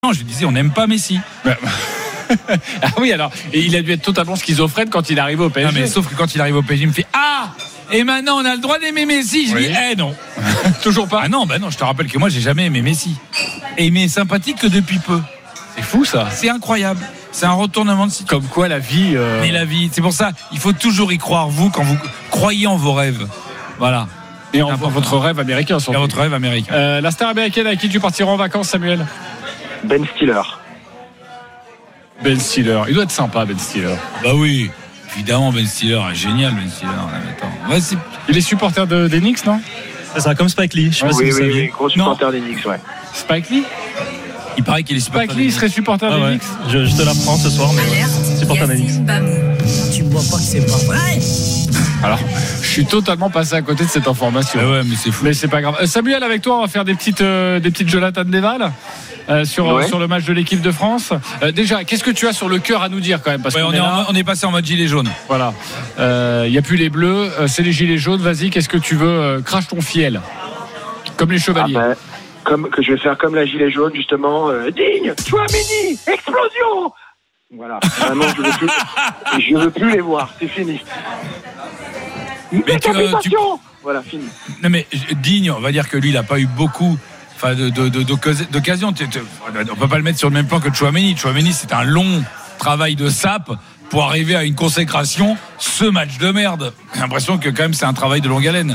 Non, je disais, on n'aime pas Messi. Ah oui, alors, et il a dû être totalement schizophrène quand il est arrivé au PSG. Non, mais sauf que quand il arrive au PSG, il me fait et maintenant on a le droit d'aimer Messi. Je dis non. Toujours pas. Ah non, bah non, je te rappelle que moi j'ai jamais aimé Messi. Et il m'est sympathique que depuis peu. C'est fou ça. C'est incroyable. C'est un retournement de situation. Comme quoi la vie. Mais la vie, c'est pour ça, il faut toujours y croire, vous, quand vous croyez en vos rêves. Voilà. Et en votre rêve américain, surtout. Et votre rêve américain. La star américaine avec qui tu partiras en vacances, Samuel? Ben Stiller. Ben Stiller. Il doit être sympa, Ben Stiller. Bah oui, évidemment, Ben Stiller est génial, Ben Stiller. Ouais, il est supporter des Knicks, non? Ça sera comme Spike Lee. Je sais pas si vous saviez. Gros supporter des Knicks, ouais. Spike Lee? Il paraît qu'il est supporter. Spike Lee serait supporter des Knicks. Je te l'apprends ce soir, mais supporter des Knicks. Tu vois pas que c'est pas vrai? Alors, je suis totalement passé à côté de cette information. Ouais, mais c'est fou. Mais c'est pas grave. Samuel, avec toi, on va faire des petites Jonathan Deval sur le match de l'équipe de France. Déjà, qu'est-ce que tu as sur le cœur à nous dire quand même? Parce on est passé en mode gilet jaune. Voilà. Il n'y a plus les bleus, c'est les gilets jaunes. Vas-y, qu'est-ce que tu veux? Crache ton fiel. Comme les chevaliers. Que je vais faire comme la gilet jaune, justement. Digne, Tchouaméni, explosion. Voilà. Vraiment, je veux plus les voir. C'est fini. Mais Voilà, fini. Non mais Digne, on va dire que lui, il n'a pas eu beaucoup d'occasions. On peut pas le mettre sur le même plan que Tchouaméni. Tchouaméni, c'est un long travail de sape pour arriver à une consécration. Ce match de merde. J'ai l'impression que quand même c'est un travail de longue haleine.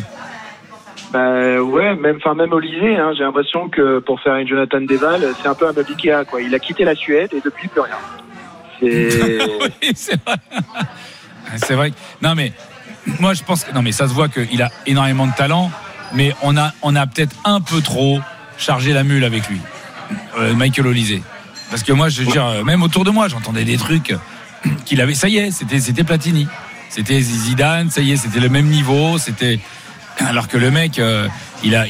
Même Olysée, j'ai l'impression que pour faire une Jonathan Deval, c'est un peu un meuble Ikea, quoi. Il a quitté la Suède et depuis plus rien. Oui, c'est vrai. C'est vrai. Non mais moi je pense que ça se voit qu'il a énormément de talent, mais on a peut-être un peu trop chargé la mule avec lui, Michael Olysée. Parce que moi je veux dire, même autour de moi j'entendais des trucs qu'il avait. Ça y est, c'était Platini, c'était Zidane, ça y est, c'était le même niveau, c'était. Alors que le mec, il est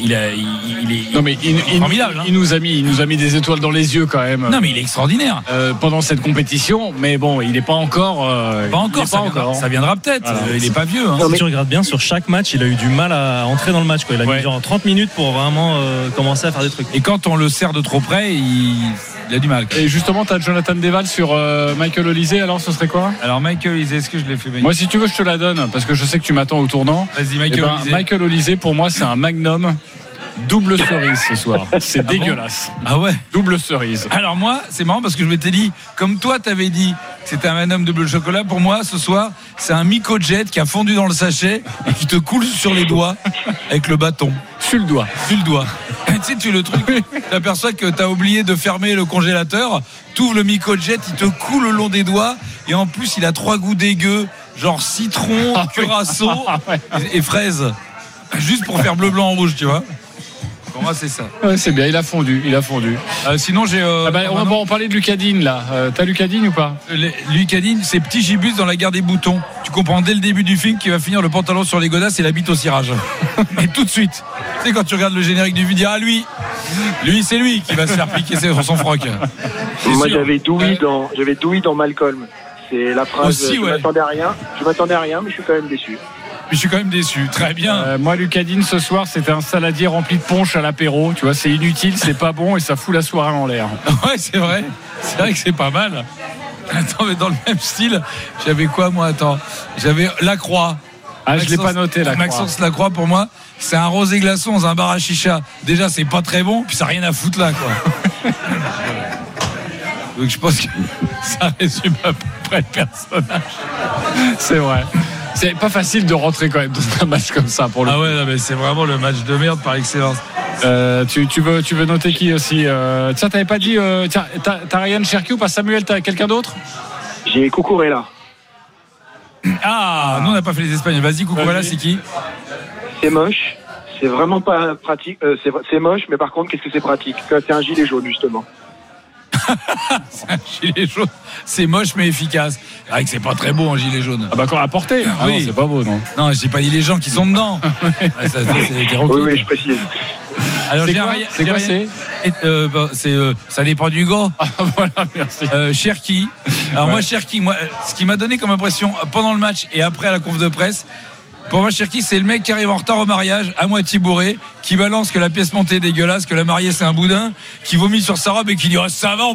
formidable. Il nous a mis des étoiles dans les yeux quand même. Non mais il est extraordinaire pendant cette compétition. Mais bon, il n'est pas encore. Ça viendra peut-être. Voilà. Il n'est pas vieux. Si tu regardes bien, sur chaque match, il a eu du mal à entrer dans le match. Il a mis genre 30 minutes pour vraiment commencer à faire des trucs. Et quand on le serre de trop près, il a du mal. Et justement, tu as Jonathan Deval sur Michael Olysée. Alors, ce serait quoi? Alors, Michael Olysée, est-ce que je l'ai fait? Moi, si tu veux, je te la donne parce que je sais que tu m'attends au tournant. Vas-y, Michael Olysée, pour moi, c'est un magnum. Double cerise ce soir. C'est dégueulasse. Ah ouais? Double cerise. Alors moi, c'est marrant parce que je m'étais dit, comme toi t'avais dit que c'était un magnum double chocolat, pour moi ce soir, c'est un Myco-Jet qui a fondu dans le sachet et qui te coule sur les doigts avec le bâton. Sur le doigt. Sur le doigt. Tu sais, le truc, t'aperçois que t'as oublié de fermer le congélateur, t'ouvres le Myco-Jet, il te coule le long des doigts et en plus il a 3 goûts dégueux, genre citron, curaçao et fraise. Juste pour faire bleu, blanc, rouge, tu vois. Pour moi, c'est ça. Ouais, c'est bien, il a fondu. Sinon, j'ai. on va en parler de Lucadine, là. T'as Lucadine ou pas? Lucadine, c'est petit gibus dans la gare des boutons. Tu comprends dès le début du film qu'il va finir le pantalon sur les godasses et la bite au cirage. Et tout de suite. Tu sais, quand tu regardes le générique du film, lui, c'est lui qui va se faire piquer son froc. Moi, j'avais Dewey dans Malcolm. C'est la phrase. Aussi, je m'attendais à rien, mais je suis quand même déçu. Je suis quand même déçu, très bien. Moi, Lucadine, ce soir, c'était un saladier rempli de punch à l'apéro. Tu vois, c'est inutile, c'est pas bon et ça fout la soirée en l'air. Ouais, c'est vrai que c'est pas mal. Attends, mais dans le même style, j'avais quoi, moi? Attends, j'avais Lacroix. Je l'ai pas noté, Lacroix. Maxence Lacroix, pour moi, c'est un rosé glaçon dans un bar à chicha. Déjà, c'est pas très bon, puis ça n'a rien à foutre là, quoi. Donc, je pense que ça résume à peu près le personnage. C'est vrai. C'est pas facile de rentrer quand même dans un match comme ça pour le coup. Ah ouais, non, mais c'est vraiment le match de merde par excellence. Tu veux noter qui aussi? Tiens, t'avais pas dit. T'as Ryan Cherki ou pas? Samuel, t'as quelqu'un d'autre? J'ai Cucurella. Nous on n'a pas fait les Espagnols. Vas-y, Cucurella, c'est qui? C'est moche. C'est vraiment pas pratique. C'est moche, mais par contre, qu'est-ce que c'est pratique? C'est un gilet jaune, justement. C'est un gilet jaune. C'est moche mais efficace. C'est vrai que c'est pas très beau un gilet jaune. Quand à porter. Oui. Non, c'est pas beau, non. Non, j'ai pas dit les gens qui sont dedans. Oui, je précise. Alors, ça dépend du gars. Voilà, merci. Cherki. Alors moi, Cherki, ce qui m'a donné comme impression pendant le match et après à la conf de presse, Pour moi, Cherki, c'est le mec qui arrive en retard au mariage, à moitié bourré, qui balance que la pièce montée est dégueulasse, que la mariée c'est un boudin, qui vomit sur sa robe et qui dit ça va.